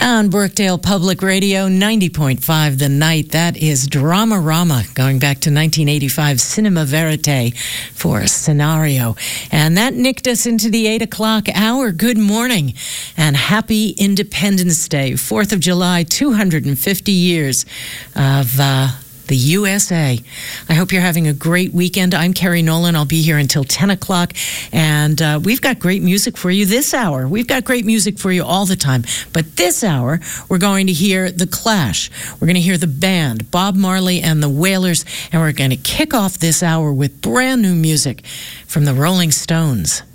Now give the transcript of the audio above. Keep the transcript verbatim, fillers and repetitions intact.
On Brookdale Public Radio, ninety point five The Night. That is Dramarama, going back to nineteen eighty-five Cinema Verite for Scenario. And that nicked us into the eight o'clock hour. Good morning and happy Independence Day. fourth of July, two hundred fifty years of uh, the U S A. I hope you're having a great weekend. I'm Carrie Nolan. I'll be here until ten o'clock. And uh, we've got great music for you this hour. We've got great music for you all the time. But this hour, we're going to hear The Clash. We're going to hear the band, Bob Marley and the Wailers. And we're going to kick off this hour with brand new music from the Rolling Stones.